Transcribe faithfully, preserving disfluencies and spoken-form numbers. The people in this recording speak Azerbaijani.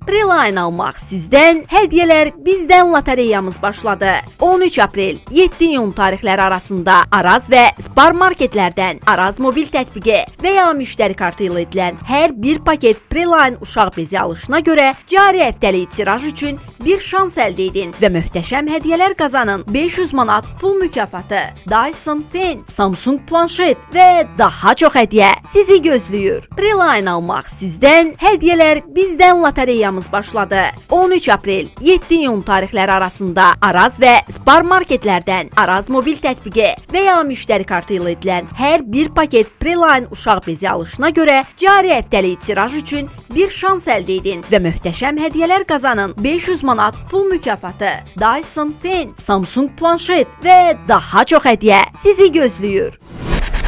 Preline almaq sizdən, hədiyyələr bizdən lotereyamız başladı. on üç aprel yeddi iyun tarixləri arasında Araz və Spar marketlərdən Araz mobil tətbiqi və ya müştəri kartı ilə edilən hər bir paket Preline uşaq bezi alışına görə cari həftəlik tiraj üçün bir şans əldə edin və möhtəşəm hədiyyələr qazanın. beş yüz manat pul mükafatı, Dyson Pen, Samsung planşet və daha çox hədiyyə sizi gözləyir. Preline almaq sizdən, hədiyyələr bizdən lotereyamız başladı. on üç aprel yeddi iyun tarixləri arasında Araz və Spar marketlərdən Araz mobil tətbiqi və ya müştəri kartı ilə edilən hər bir paket Preline uşaq bezi alışına görə cari həftəlik tiraj üçün bir şans əldə edin və möhtəşəm hədiyyələr qazanın. beş yüz manat pul mükafatı, Dyson Pen, Samsung planşet və daha çox hədiyyə sizi gözləyir.